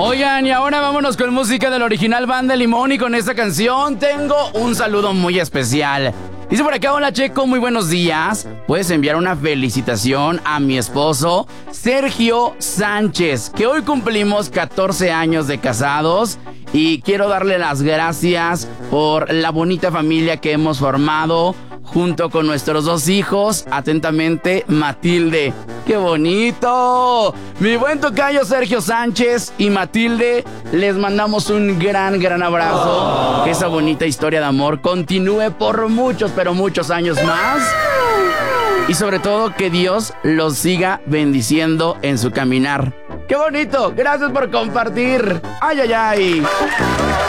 Oigan, y ahora vámonos con música del original Banda Limón, y con esta canción tengo un saludo muy especial. Dice por acá: hola Checo, muy buenos días. Puedes enviar una felicitación a mi esposo Sergio Sánchez, que hoy cumplimos 14 años de casados, y quiero darle las gracias por la bonita familia que hemos formado junto con nuestros 2 hijos. Atentamente, Matilde. ¡Qué bonito! Mi buen tocayo Sergio Sánchez y Matilde, les mandamos un gran abrazo. Que esa bonita historia de amor continúe por muchos, pero muchos años más. Y sobre todo, que Dios los siga bendiciendo en su caminar. ¡Qué bonito! Gracias por compartir. ¡Ay, ay, ay!